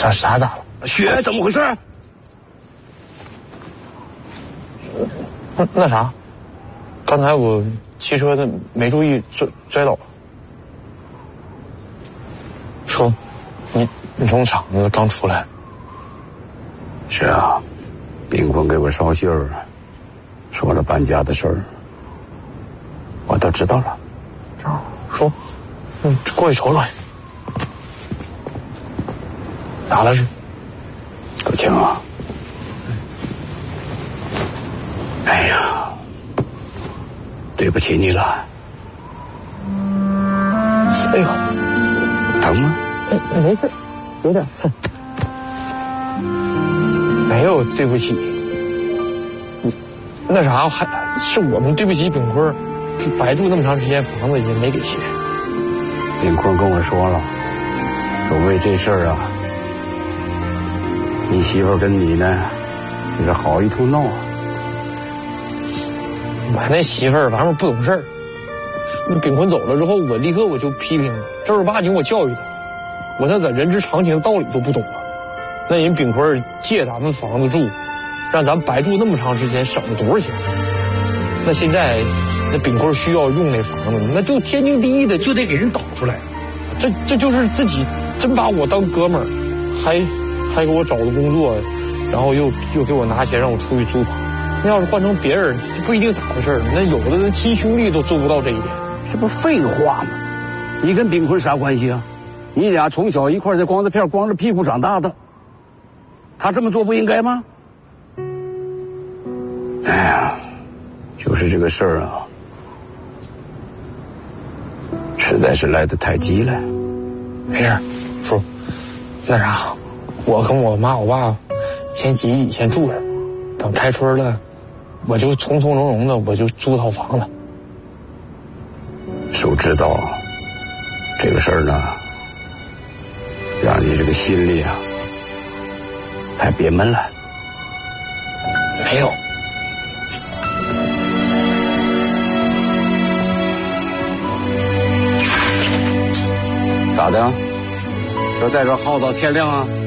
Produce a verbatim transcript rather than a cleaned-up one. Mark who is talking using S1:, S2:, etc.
S1: 啥啥咋了？
S2: 雪怎么回事？
S1: 那那啥，刚才我骑车的没注意摔摔倒了。叔，你你从厂子刚出来？
S2: 是啊，炳坤给我捎信儿，说了搬家的事儿，我都知道了。
S1: 啊，叔，嗯，过去瞅瞅。咋了是？
S2: 国庆啊，哎呀，对不起你了。
S1: 哎呦，
S2: 疼吗？
S1: 没事，有点。没有对不起，那啥还是我们对不起炳坤，白住那么长时间房子也没给钱。
S2: 炳坤跟我说了，说为这事儿啊，你媳妇跟你呢，也是好一通闹啊。
S1: 我那媳妇儿玩意儿不懂事儿，那炳坤走了之后，我立刻我就批评，正儿八经我教育他，我那在人之常情道理都不懂啊。那人炳坤借咱们房子住，让咱白住那么长时间，省了多少钱？那现在那炳坤需要用那房子，那就天经地义的就得给人倒出来。这这就是自己真把我当哥们儿，还还给我找的工作，然后又又给我拿钱让我出去租房。那要是换成别人，就不一定咋回事。那有的人亲兄弟都做不到这一点。
S2: 这不废话吗？你跟炳坤啥关系啊？你俩从小一块在光子片光着屁股长大的，他这么做不应该吗？哎呀，就是这个事儿啊，实在是来得太急了。
S1: 没事，叔，那啥，我跟我妈我爸先挤一挤，先住着，等开春了，我就从从容容的我就租套房子。
S2: 叔知道这个事儿呢，让你这个心里啊太憋闷了。
S1: 没有。
S2: 咋的？要在这耗到天亮啊？